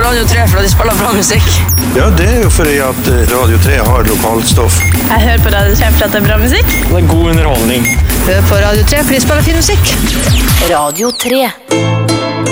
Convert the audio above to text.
Radio 3 for at de spiller bra musikk. Ja, det jo fordi at Radio 3 har lokalstoff. Jeg hører på Radio 3 for at det bra musikk. Det god underholdning. Hør på Radio 3 for de spiller fin musikk. Radio 3.